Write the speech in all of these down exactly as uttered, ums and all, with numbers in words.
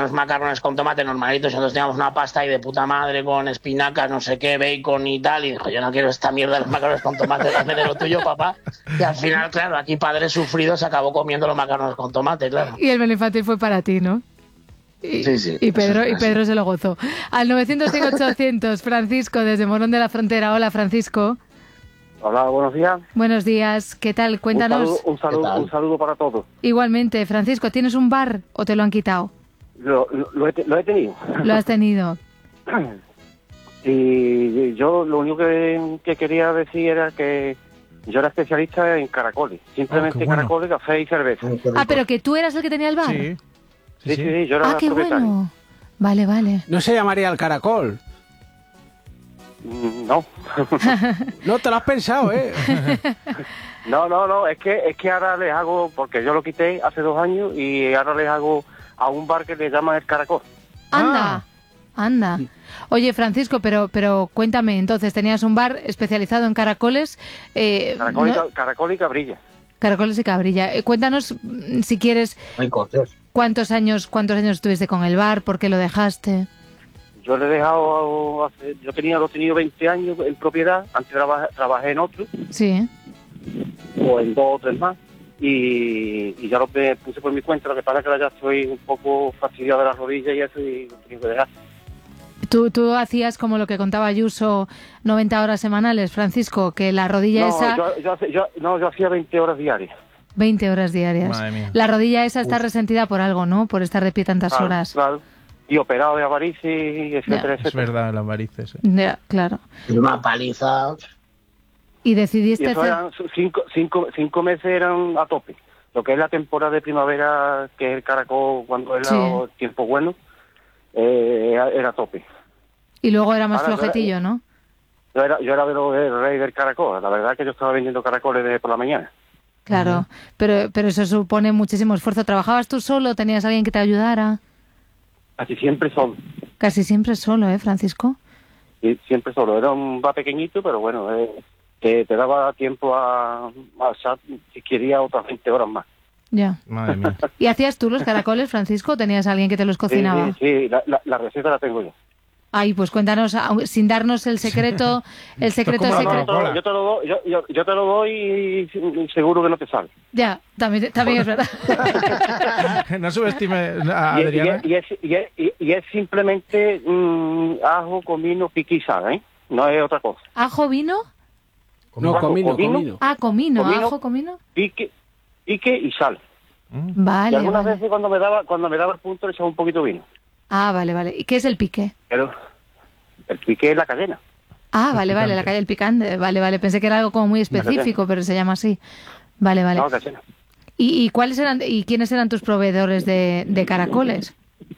unos macarrones con tomate normalitos, y nosotros teníamos una pasta ahí de puta madre con espinacas, no sé qué, bacon y tal, y dijo, yo no quiero esta mierda de los macarrones con tomate, hazme de lo tuyo, papá. Y al final, claro, aquí padre sufrido se acabó comiendo los macarrones con tomate, claro. Y el menú infantil fue para ti, ¿no? Y, sí, sí. Y Pedro, y Pedro se lo gozó. Al novecientos cien ochocientos, Francisco, desde Morón de la Frontera. Hola, Francisco. Hola, buenos días. Buenos días, ¿qué tal? Cuéntanos. Un saludo, un saludo, un saludo para todos. Igualmente, Francisco, ¿tienes un bar o te lo han quitado? Lo, lo, lo, he, lo he tenido. Lo has tenido. Y yo lo único que, que quería decir era que yo era especialista en caracoles. Simplemente oh, bueno. caracoles, café y cerveza. Ah, pero que tú eras el que tenía el bar. Sí, sí, sí, sí, sí yo era ah, qué propietario. Bueno. Vale, vale. ¿No se llamaría el caracol? No. No te lo has pensado, ¿eh? No, no, no, es que es que ahora les hago, porque yo lo quité hace dos años y ahora les hago a un bar que le llaman el Caracol. Anda, ah. anda. Oye, Francisco, pero pero cuéntame, entonces, tenías un bar especializado en caracoles. Eh, caracol, y, ¿no? caracol y cabrilla. Caracoles y cabrilla. Eh, cuéntanos, si quieres, cuántos años cuántos años estuviste con el bar, por qué lo dejaste. Yo le he dejado, hace, yo tenía, lo he tenido veinte años en propiedad, antes trabajé, trabajé en otro. Sí. O en dos o tres más. Y, y ya lo puse por mi cuenta, lo que pasa es que ahora ya estoy un poco fastidiado de las rodillas y eso, y lo tengo que dejar. ¿Tú, tú hacías como lo que contaba Ayuso, noventa horas semanales, Francisco, que la rodilla no, esa... Yo, yo, yo, no, yo hacía veinte horas diarias. veinte horas diarias. Madre mía. La rodilla esa está Uf. resentida por algo, ¿no? Por estar de pie tantas claro, horas. Claro. Y operado de avarices, etcétera, etcétera. Es verdad, las varices. ¿eh? Ya, claro. Una paliza. Y decidiste... Y eso hacer... eran cinco, cinco, cinco meses eran a tope. Lo que es la temporada de primavera, que es el caracol, cuando es sí. el tiempo bueno, eh, era a tope. Y luego era más Ahora, flojetillo, ¿no? Yo era, yo era de lo del rey del caracol. La verdad es que yo estaba vendiendo caracoles de por la mañana. Claro, uh-huh. pero pero eso supone muchísimo esfuerzo. ¿Trabajabas tú solo? ¿Tenías alguien que te ayudara? Casi siempre solo. Casi siempre solo, ¿eh, Francisco? Sí, siempre solo. Era un bar pequeñito, pero bueno, eh, te, te daba tiempo a, a si quería otras veinte horas más. Ya. Madre mía. ¿Y hacías tú los caracoles, Francisco, o tenías alguien que te los cocinaba? Sí, sí, sí la, la, la receta la tengo yo. Ay, pues cuéntanos, sin darnos el secreto, el secreto es secreto. No, no, yo te lo doy, yo, yo, yo te lo doy y seguro que no te sale. Ya, también, también es verdad. No subestime a Adriana. Y, y, es, y, es, y, es, y es simplemente mmm, ajo, comino, pique y sal, ¿eh? No es otra cosa. ¿Ajo, vino? No, comino, comino. comino. Ah, comino, comino, ajo, comino. Pique, pique y sal. Mm. Vale, y algunas vale. veces cuando me daba cuando me daba el punto le echaba un poquito de vino. Ah, vale, vale. ¿Y qué es el pique? Pero el pique es la cadena. Ah, vale, vale, la calle del picante. Vale, vale. Pensé que era algo como muy específico, pero se llama así. Vale, vale. No, cadena. ¿Y, y cuáles eran y quiénes eran tus proveedores de, de caracoles?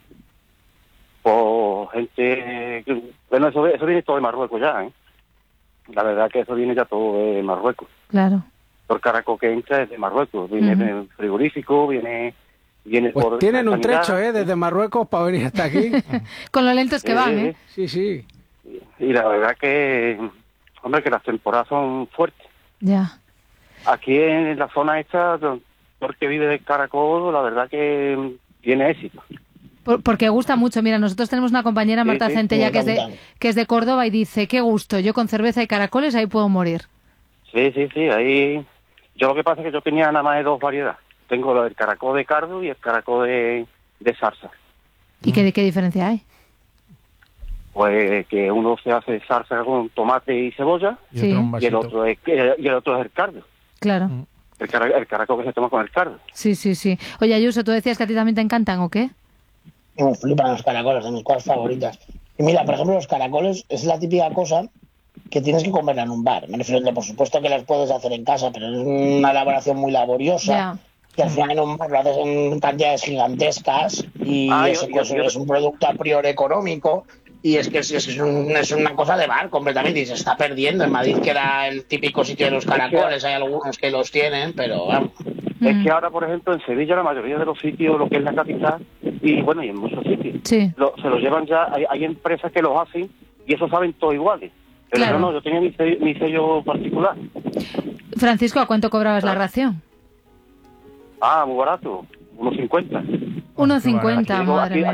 Pues gente... Bueno, eso, eso viene todo de Marruecos ya, ¿eh? La verdad que eso viene ya todo de Marruecos. Claro. El caracol que entra es de Marruecos. Viene uh-huh. de frigorífico, viene... viene pues por tienen un trecho, ¿eh? Desde Marruecos para venir hasta aquí. Con lo lentos que eh, van, ¿eh? Sí, sí. Y la verdad que... Hombre, que las temporadas son fuertes. Ya. Aquí en la zona esta, porque vive del caracol, la verdad que tiene éxito. Por, porque gusta mucho. Mira, nosotros tenemos una compañera, Marta sí, sí, Centella, que es, de, que es de Córdoba y dice, qué gusto, yo con cerveza y caracoles ahí puedo morir. Sí, sí, sí, ahí... Yo lo que pasa es que yo tenía nada más de dos variedades. Tengo el caracol de cardo y el caracol de, de zarza. ¿Y qué, qué diferencia hay? Pues que uno se hace salsa con tomate y cebolla sí. y, el otro es, y el otro es el cardo. Claro. El, car el caracol que se toma con el cardo. Sí, sí, sí. Oye, Ayuso, ¿tú decías que a ti también te encantan o qué? Me flipan los caracoles, de mis cosas favoritas. Y mira, por ejemplo, los caracoles es la típica cosa que tienes que comerla en un bar. Me refiero, por supuesto que las puedes hacer en casa, pero es una elaboración muy laboriosa. Yeah. Que al final en un bar lo haces en cantidades gigantescas y ah, es, yo, yo, yo, es un producto a priori económico. Y es que es, es, un, es una cosa de bar completamente y se está perdiendo. En Madrid, que era el típico sitio de los caracoles, hay algunos que los tienen, pero vamos. Es que ahora, por ejemplo, en Sevilla la mayoría de los sitios, lo que es la capital, y bueno, y en muchos sitios, sí. lo, se los llevan ya, hay, hay empresas que los hacen y eso saben todos iguales. Pero claro. yo no, yo tenía mi sello, mi sello particular. Francisco, ¿a cuánto cobrabas ah. la ración? Ah, muy barato, unos cincuenta. unos cincuenta, madre mía.